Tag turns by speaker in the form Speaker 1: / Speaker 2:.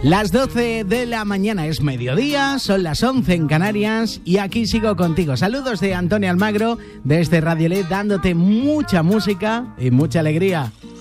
Speaker 1: Las 12 de la mañana es mediodía, son las 11 en Canarias y aquí sigo contigo. Saludos de Antonio Almagro desde Radio LED, dándote mucha música y mucha alegría.